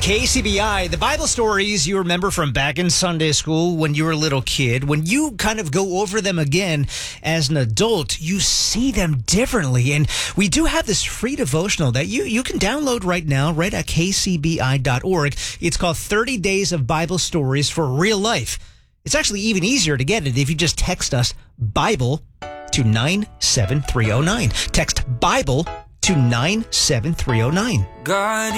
KCBI, the Bible stories you remember from back in Sunday school when you were a little kid, when you kind of go over them again as an adult, you see them differently. And we do have this free devotional that you can download right now, right at kcbi.org. It's called 30 Days of Bible Stories for Real Life. It's actually even easier to get it if you just text us Bible to 97309. Text Bible to 97309. God